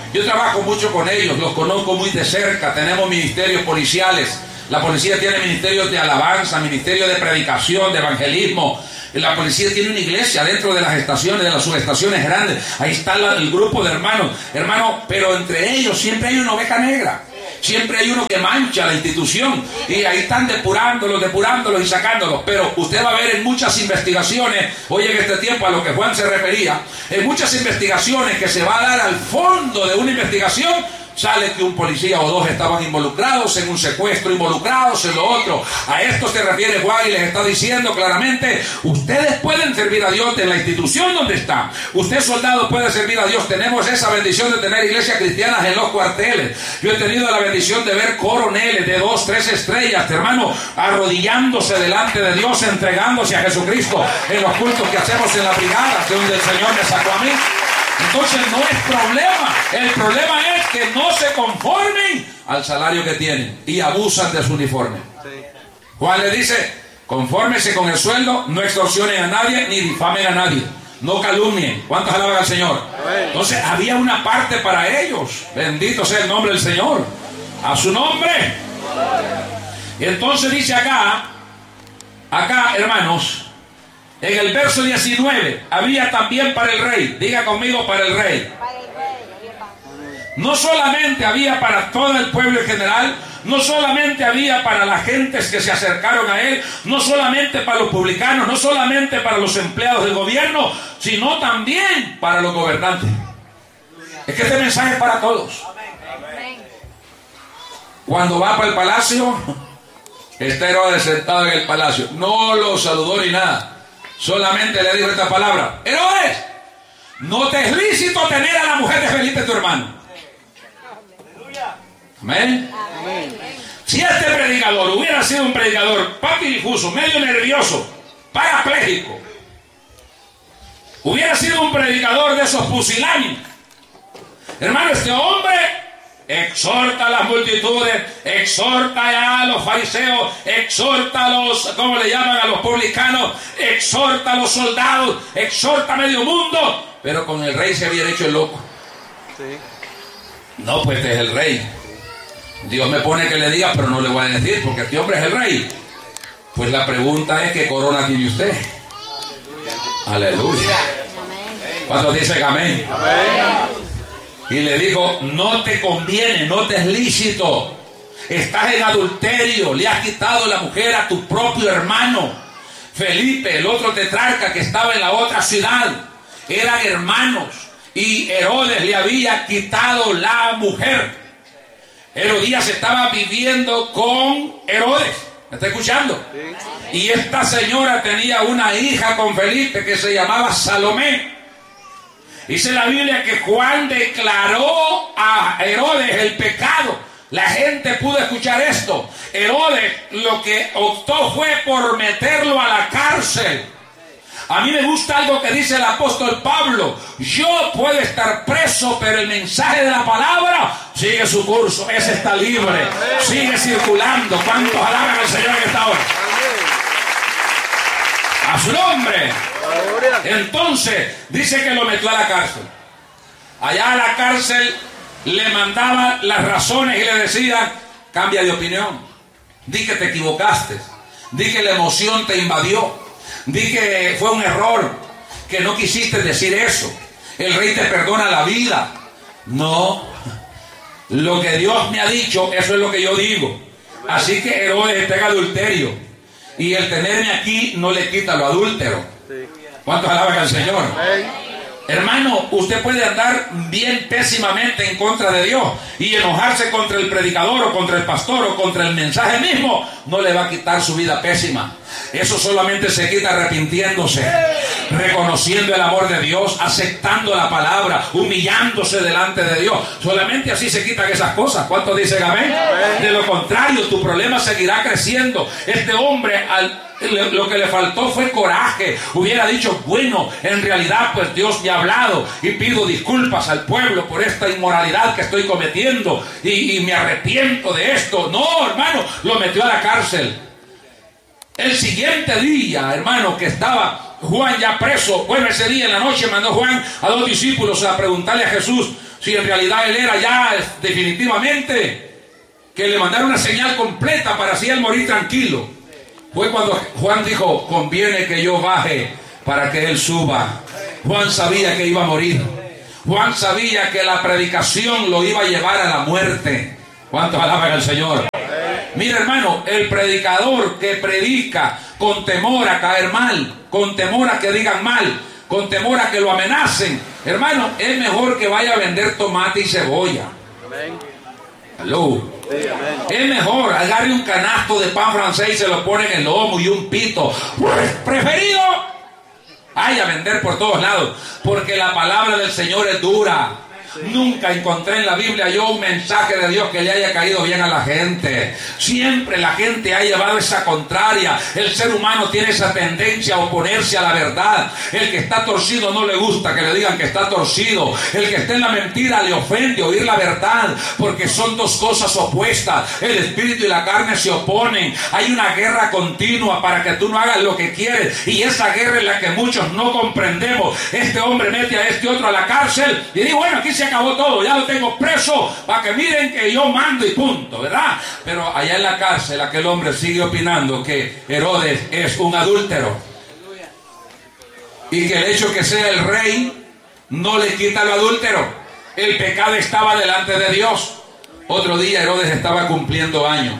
Yo trabajo mucho con ellos, los conozco muy de cerca, tenemos ministerios policiales. La policía tiene ministerios de alabanza, ministerios de predicación, de evangelismo. La policía tiene una iglesia dentro de las estaciones, de las subestaciones grandes. Ahí está el grupo de hermanos. Hermano, pero entre ellos siempre hay una oveja negra. Siempre hay uno que mancha la institución. Y ahí están depurándolos y sacándolos. Pero usted va a ver en muchas investigaciones, oye, en este tiempo a lo que Juan se refería, en muchas investigaciones que se va a dar al fondo de una investigación, sale que un policía o dos estaban involucrados en un secuestro, involucrados en lo otro. A esto se refiere Juan y les está diciendo claramente, ustedes pueden servir a Dios en la institución donde están. Usted, soldado, puede servir a Dios. Tenemos esa bendición de tener iglesias cristianas en los cuarteles. Yo he tenido la bendición de ver coroneles de 2, 3 estrellas, hermano, arrodillándose delante de Dios, entregándose a Jesucristo en los cultos que hacemos en la brigada, de donde el Señor me sacó a mí. Entonces no es problema. El problema es que no se conformen al salario que tienen y abusan de su uniforme. Juan le dice, confórmese con el sueldo, no extorsionen a nadie ni difamen a nadie, no calumnien. ¿Cuántos alaban al Señor? Entonces había una parte para ellos. Bendito sea el nombre del Señor. A su nombre. Y entonces dice acá, hermanos, en el verso 19, había también para el rey. Diga conmigo, para el rey. No solamente había para todo el pueblo en general, no solamente había para las gentes que se acercaron a él, no solamente para los publicanos, no solamente para los empleados del gobierno, sino también para los gobernantes. Es que este mensaje es para todos. Cuando va para el palacio, está Herodes sentado en el palacio. No lo saludó ni nada. Solamente le dijo esta palabra: Herodes, no te es lícito tener a la mujer de Felipe tu hermano. Amén. Si este predicador hubiera sido un predicador patidifuso, medio nervioso, parapléjico, hubiera sido un predicador de esos pusilánimes, hermano, este hombre exhorta a las multitudes, exhorta a los fariseos, exhorta a los, ¿cómo le llaman? A los publicanos, exhorta a los soldados, exhorta a medio mundo, pero con el rey se había hecho el loco. No, pues este es el rey. Dios me pone que le diga, pero no le voy a decir, porque este hombre es el rey. Pues la pregunta es, ¿qué corona tiene usted? Aleluya. ¿Cuántos dicen amén? Amén. Y le dijo, no te conviene, no te es lícito. Estás en adulterio, le has quitado la mujer a tu propio hermano. Felipe, el otro tetrarca que estaba en la otra ciudad, eran hermanos. Y Herodes le había quitado la mujer. Herodías estaba viviendo con Herodes. ¿Me está escuchando? Y esta señora tenía una hija con Felipe que se llamaba Salomé. Dice la Biblia que Juan declaró a Herodes el pecado. La gente pudo escuchar esto. Herodes lo que optó fue por meterlo a la cárcel. A mí me gusta algo que dice el apóstol Pablo. Yo puedo estar preso, pero el mensaje de la palabra sigue su curso. Ese está libre, sigue circulando. ¿Cuántos alaban al Señor en esta hora? A su nombre. Entonces dice que lo metió a la cárcel. Allá a la cárcel le mandaba las razones y le decía: cambia de opinión, di que te equivocaste, di que la emoción te invadió, di que fue un error, que no quisiste decir eso, el rey te perdona la vida. No, lo que Dios me ha dicho, eso es lo que yo digo. Así que Herodes está en adulterio, y el tenerme aquí no le quita lo adúltero. ¿Cuántos alaban al Señor? Hermano, usted puede andar bien pésimamente en contra de Dios y enojarse contra el predicador o contra el pastor o contra el mensaje mismo. No le va a quitar su vida pésima. Eso solamente se quita arrepintiéndose, reconociendo el amor de Dios, aceptando la palabra, humillándose delante de Dios. Solamente así se quitan esas cosas. ¿Cuántos dicen amén? De lo contrario, tu problema seguirá creciendo. Este hombre, lo que le faltó fue coraje. Hubiera dicho: bueno, en realidad pues Dios me ha hablado y pido disculpas al pueblo por esta inmoralidad que estoy cometiendo y me arrepiento de esto. No, hermano, lo metió a la cárcel. El siguiente día, hermano, que estaba Juan ya preso, bueno, ese día en la noche mandó Juan a 2 discípulos a preguntarle a Jesús: Si en realidad él era ya definitivamente que le mandaron una señal completa para así él morir tranquilo. Fue cuando Juan dijo, conviene que yo baje para que él suba. Juan sabía que iba a morir. Juan sabía que la predicación lo iba a llevar a la muerte. ¿Cuántos alaban al Señor? Mira, hermano, el predicador que predica con temor a caer mal, con temor a que digan mal, con temor a que lo amenacen, hermano, es mejor que vaya a vender tomate y cebolla. Aló. Es mejor, agarre un canasto de pan francés y se lo pone en el lomo y un pito. Preferido, vaya a vender por todos lados, porque la palabra del Señor es dura. Nunca encontré en la Biblia yo un mensaje de Dios que le haya caído bien a la gente. Siempre la gente ha llevado esa contraria. El ser humano tiene esa tendencia a oponerse a la verdad. El que está torcido no le gusta que le digan que está torcido. El que está en la mentira le ofende oír la verdad, porque son dos cosas opuestas. El espíritu y la carne se oponen. Hay una guerra continua para que tú no hagas lo que quieres, y esa guerra es la que muchos no comprendemos. Este hombre mete a este otro a la cárcel y dice, bueno, aquí se acabó todo, ya lo tengo preso para que miren que yo mando y punto, ¿verdad? Pero allá en la cárcel aquel hombre sigue opinando que Herodes es un adúltero y que el hecho que sea el rey no le quita lo adúltero. El pecado estaba delante de Dios. Otro día Herodes estaba cumpliendo años,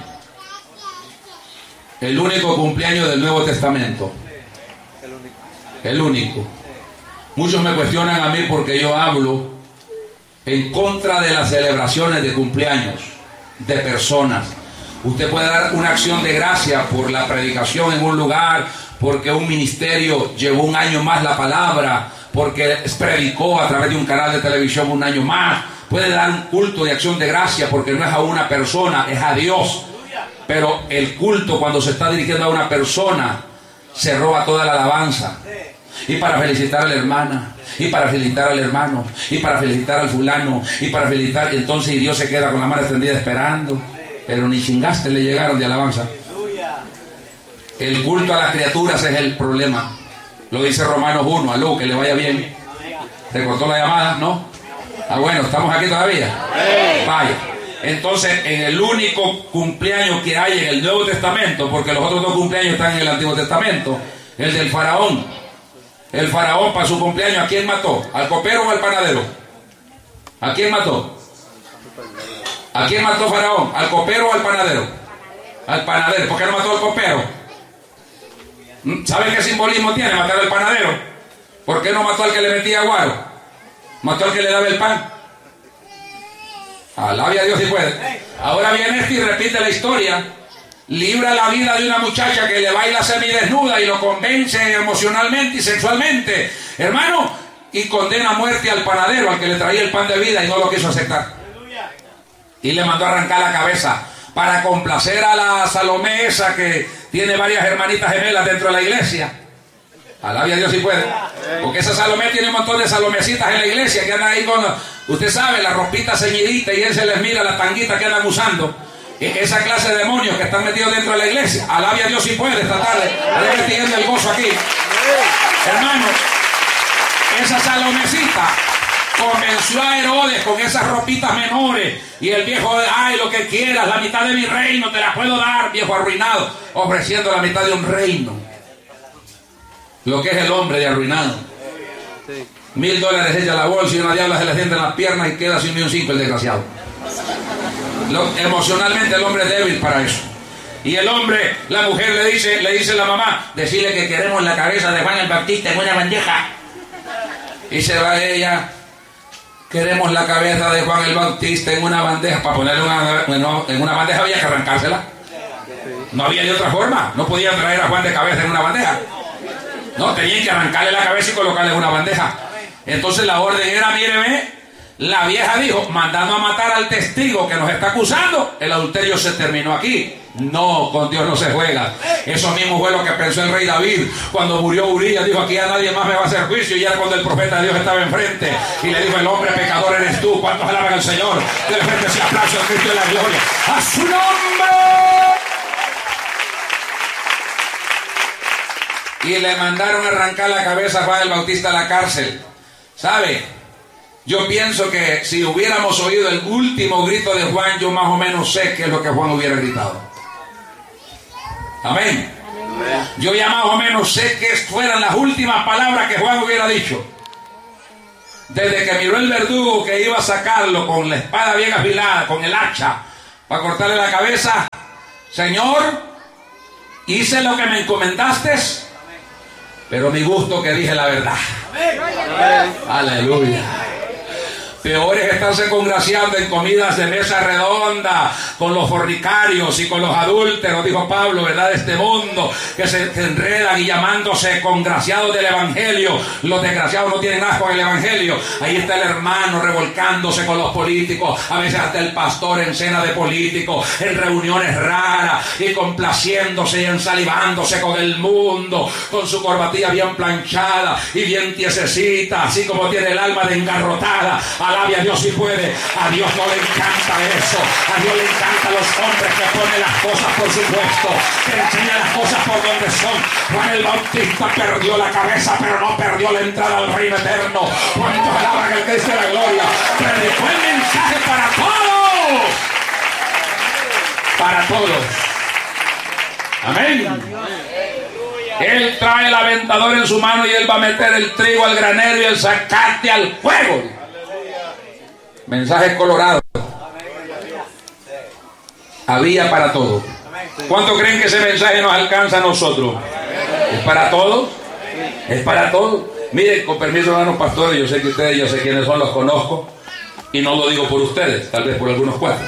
el único cumpleaños del Nuevo Testamento, el único. Muchos me cuestionan a mí porque yo hablo en contra de las celebraciones de cumpleaños de personas. Usted puede dar una acción de gracia por la predicación en un lugar, porque un ministerio llevó un año más la palabra, porque predicó a través de un canal de televisión un año más. Puede dar un culto de acción de gracia porque no es a una persona, es a Dios. Pero el culto, cuando se está dirigiendo a una persona, se roba toda la alabanza. Y para felicitar a la hermana, y para felicitar al hermano, y para felicitar al fulano, y para felicitar, y entonces Dios se queda con la mano extendida esperando, pero ni chingaste le llegaron de alabanza. El culto a las criaturas es el problema. Lo dice Romanos 1, aló, que le vaya bien. ¿Te cortó la llamada? ¿No? Ah, bueno, ¿estamos aquí todavía? Vaya. Entonces, en el único cumpleaños que hay en el Nuevo Testamento, porque los otros dos cumpleaños están en el Antiguo Testamento, el del faraón. El faraón para su cumpleaños, ¿a quién mató? ¿Al copero o al panadero? ¿A quién mató? ¿A quién mató faraón? ¿Al copero o al panadero? Al panadero. ¿Por qué no mató al copero? ¿Saben qué simbolismo tiene matar al panadero? ¿Por qué no mató al que le metía guaro? Mató al que le daba el pan. Alabe a Dios si puede. Ahora viene este y repite la historia. Libra la vida de una muchacha que le baila semidesnuda y lo convence emocionalmente y sexualmente, hermano, y condena a muerte al panadero, al que le traía el pan de vida y no lo quiso aceptar. Y le mandó a arrancar la cabeza para complacer a la Salomé esa que tiene varias hermanitas gemelas dentro de la iglesia. Alabe a Dios si puede. Porque esa Salomé tiene un montón de salomecitas en la iglesia que andan ahí con, usted sabe, la ropita ceñidita, y él se les mira la tanguita que andan usando. Esa clase de demonios que están metidos dentro de la iglesia. Alabe a Dios si puede esta tarde. Tiene el gozo aquí. Hermano, esa Salomecita convenció a Herodes con esas ropitas menores. Y el viejo, ay, lo que quieras, la mitad de mi reino te la puedo dar, viejo arruinado, ofreciendo la mitad de un reino. Lo que es el hombre de arruinado. $1000 echa a la bolsa y una diabla se le sienta en las piernas y queda sin ni un 5 el desgraciado. Emocionalmente el hombre es débil para eso. Y el hombre, la mujer le dice a la mamá, decirle que queremos la cabeza de Juan el Bautista en una bandeja. Y se va ella, queremos la cabeza de Juan el Bautista en una bandeja. Para ponerle en una bandeja había que arrancársela. No había de otra forma. No podían traer a Juan de cabeza en una bandeja. No, tenían que arrancarle la cabeza y colocarle en una bandeja. Entonces la orden era, míreme, la vieja dijo, mandando a matar al testigo que nos está acusando, el adulterio se terminó aquí. No, con Dios no se juega. Eso mismo fue lo que pensó el rey David cuando murió Urías. Dijo, aquí a nadie más me va a hacer juicio. Y era cuando el profeta de Dios estaba enfrente y le dijo, el hombre pecador eres tú. ¿Cuántos alaban al Señor? De frente ese aplauso a Cristo de la gloria. ¡A su nombre! Y le mandaron a arrancar la cabeza a Juan el Bautista a la cárcel. ¿Sabe? Yo pienso que si hubiéramos oído el último grito de Juan, yo más o menos sé qué es lo que Juan hubiera gritado. Amén. Yo ya más o menos sé que fueran las últimas palabras que Juan hubiera dicho. Desde que miró el verdugo que iba a sacarlo con la espada bien afilada, con el hacha, para cortarle la cabeza: Señor, hice lo que me encomendaste, pero mi gusto que dije la verdad. Aleluya. Peor es estarse congraciando en comidas de mesa redonda con los fornicarios y con los adúlteros, dijo Pablo, ¿verdad? De este mundo, que se enredan y llamándose congraciados del evangelio. Los desgraciados no tienen asco en el evangelio. Ahí está el hermano revolcándose con los políticos, a veces hasta el pastor en cena de políticos, en reuniones raras, y complaciéndose y ensalivándose con el mundo, con su corbatilla bien planchada y bien tiesecita, así como tiene el alma de engarrotada. Alabe a Dios si puede. A Dios no le encanta eso. A Dios le encantan los hombres que ponen las cosas por su puesto, que enseñan las cosas por donde son. Juan el Bautista perdió la cabeza, pero no perdió la entrada al reino eterno. ¿Cuántos alaban al Cristo de la gloria? Predicó el mensaje para todos. Para todos. Amén. Él trae el aventador en su mano y él va a meter el trigo al granero y el zacate al fuego. Mensaje colorado. Había para todo. ¿Cuánto creen que ese mensaje nos alcanza a nosotros? ¿Es para todos? ¿Es para todos? Miren, con permiso, hermanos pastores, yo sé que ustedes, yo sé quiénes son, los conozco, y no lo digo por ustedes, tal vez por algunos cuatro.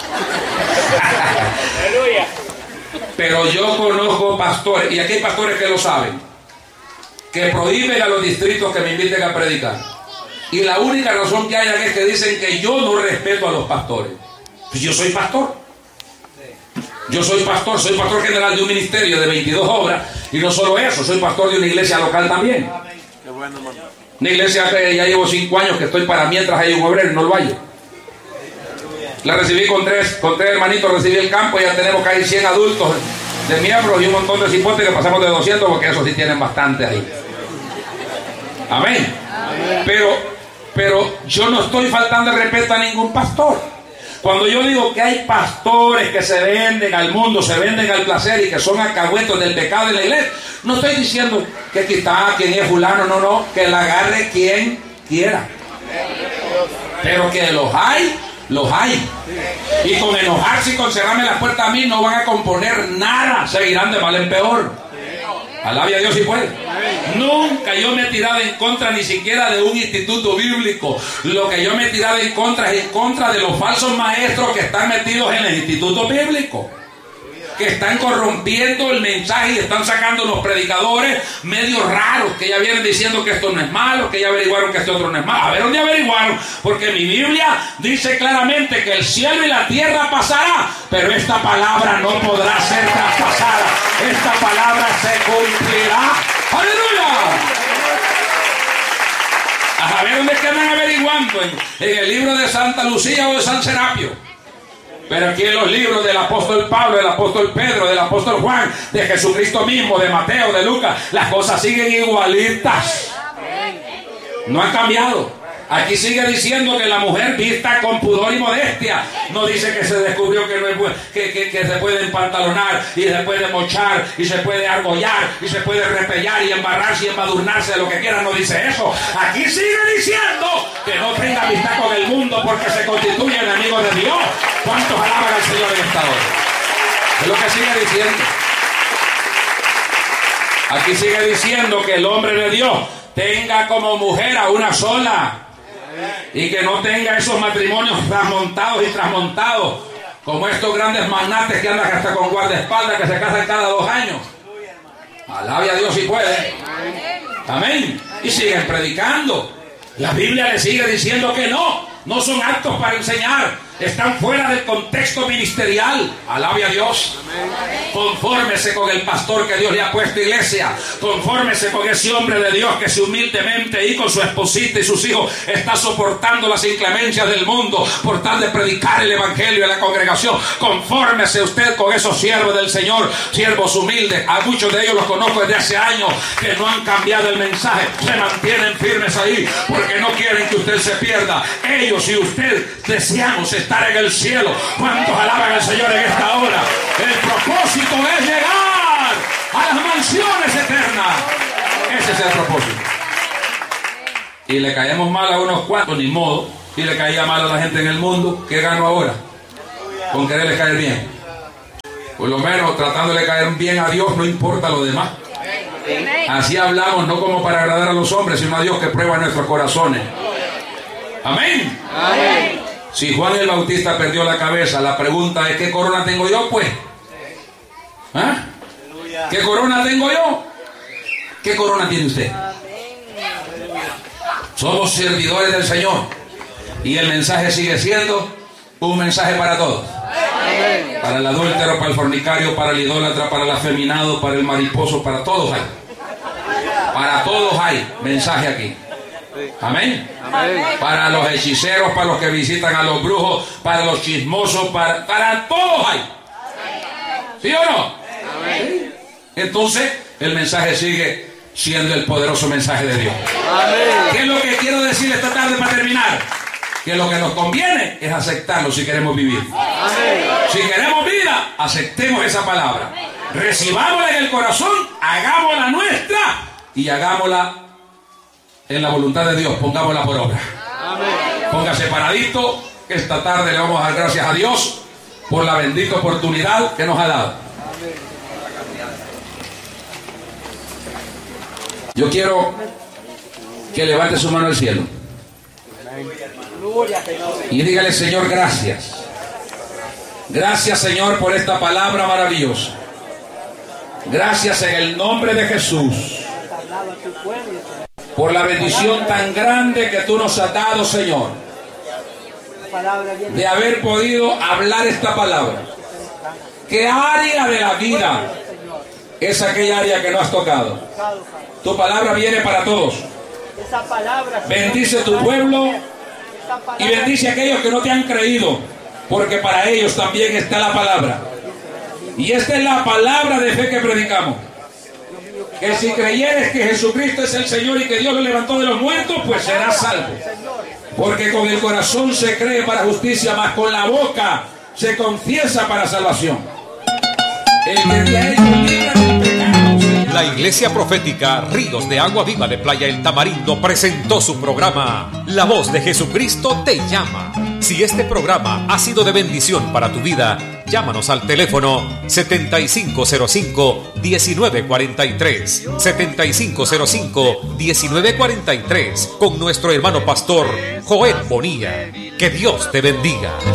Pero yo conozco pastores, y aquí hay pastores que lo saben, que prohíben a los distritos que me inviten a predicar. Y la única razón que hayan es que dicen que yo no respeto a los pastores. Pues yo soy pastor. Yo soy pastor general de un ministerio de 22 obras. Y no solo eso, soy pastor de una iglesia local también. Una iglesia que ya llevo 5 años que estoy para mientras hay un obrero en el valle. La recibí con tres hermanitos, recibí el campo y ya tenemos casi 100 adultos de miembros y un montón de cipotes que pasamos de 200 porque eso sí tienen bastante ahí. Amén. Pero yo no estoy faltando el respeto a ningún pastor. Cuando yo digo que hay pastores que se venden al mundo, se venden al placer y que son alcahuetos del pecado en la iglesia, no estoy diciendo que aquí está quien es fulano, no, que la agarre quien quiera. Pero que los hay. Y con enojarse y con cerrarme la puerta a mí no van a componer nada, seguirán de mal en peor. Alabe a Dios si puede. Nunca yo me he tirado en contra ni siquiera de un instituto bíblico. Lo que yo me he tirado en contra es en contra de los falsos maestros que están metidos en el instituto bíblico, que están corrompiendo el mensaje y están sacando unos predicadores medio raros que ya vienen diciendo que esto no es malo, que ya averiguaron que este otro no es malo. A ver, ¿dónde averiguaron? Porque mi Biblia dice claramente que el cielo y la tierra pasará, pero esta palabra no podrá ser traspasada. Esta palabra se cumplirá. ¡Aleluya! A ver, ¿dónde quedan averiguando? ¿En el libro de Santa Lucía o de San Serapio? Pero aquí en los libros del apóstol Pablo, del apóstol Pedro, del apóstol Juan, de Jesucristo mismo, de Mateo, de Lucas, las cosas siguen igualitas. No han cambiado. Aquí sigue diciendo que la mujer vista con pudor y modestia. No dice que se descubrió que no es que se puede empantalonar y se puede mochar y se puede argollar y se puede repellar y embarrarse y embadurnarse de lo que quiera. No dice eso. Aquí sigue diciendo que no tenga amistad con el mundo porque se constituye enemigo de Dios. ¿Cuántos alaban al Señor en esta hora? Es lo que sigue diciendo. Aquí sigue diciendo que el hombre de Dios tenga como mujer a una sola. Y que no tenga esos matrimonios trasmontados y trasmontados, como estos grandes magnates que andan hasta con guardaespaldas que se casan cada 2 años. Alabe a Dios si puede. Amén. Y siguen predicando. La Biblia le sigue diciendo que no son aptos para enseñar. están fuera del contexto ministerial. Alabe a Dios. Confórmese con el pastor que Dios le ha puesto iglesia. Confórmese con ese hombre de Dios que se humildemente y con su esposita y sus hijos está soportando las inclemencias del mundo por tal de predicar el evangelio en la congregación. Confórmese usted con esos siervos del Señor, siervos humildes. A muchos de ellos los conozco desde hace años que no han cambiado el mensaje, se mantienen firmes ahí porque no quieren que usted se pierda. Ellos y usted deseamos estar en el cielo. ¿Cuántos alaban al Señor en esta hora? El propósito es llegar a las mansiones eternas. Ese es el propósito. Y le caemos mal a unos cuantos, ni modo. Y le caía mal a la gente en el mundo. ¿Qué gano ahora? Con quererle caer bien. Por lo menos tratándole de caer bien a Dios, no importa lo demás. Así hablamos, no como para agradar a los hombres, sino a Dios que prueba nuestros corazones. Amén. Amén. Si Juan el Bautista perdió la cabeza, la pregunta es: ¿qué corona tengo yo, pues? ¿Ah? ¿Qué corona tengo yo? ¿Qué corona tiene usted? Somos servidores del Señor y el mensaje sigue siendo un mensaje para todos. Para el adúltero, para el fornicario, para el idólatra, para el afeminado, para el mariposo, para todos hay. Para todos hay mensaje aquí. Amén. Amén. Para los hechiceros, para los que visitan a los brujos, para los chismosos, para todos hay. ¿Sí o no? Amén. Entonces el mensaje sigue siendo el poderoso mensaje de Dios. Amén. ¿Qué es lo que quiero decir esta tarde para terminar? Que lo que nos conviene es aceptarlo si queremos vivir. Amén. Si queremos vida, aceptemos esa palabra. Recibámosla en el corazón, hagámosla nuestra y hagámosla en la voluntad de Dios. Pongámosla por obra. Amén. Póngase paradito. Esta tarde le vamos a dar gracias a Dios por la bendita oportunidad que nos ha dado. Yo quiero que levante su mano al cielo y dígale: Señor, gracias. Gracias, Señor, por esta palabra maravillosa. Gracias en el nombre de Jesús por la bendición tan grande que tú nos has dado, Señor, de haber podido hablar esta palabra. ¿Qué área de la vida es aquella área que no has tocado? Tu palabra viene para todos. Bendice tu pueblo y bendice a aquellos que no te han creído, porque para ellos también está la palabra. Y esta es la palabra de fe que predicamos: que si creyeres que Jesucristo es el Señor y que Dios lo levantó de los muertos, pues serás salvo. Porque con el corazón se cree para justicia, mas con la boca se confiesa para salvación. El que te ha hecho libre del pecado. La Iglesia Profética Ríos de Agua Viva de Playa El Tamarindo presentó su programa La Voz de Jesucristo te llama. Si este programa ha sido de bendición para tu vida, llámanos al teléfono 7505-1943, 7505-1943, con nuestro hermano pastor Joel Bonilla. Que Dios te bendiga.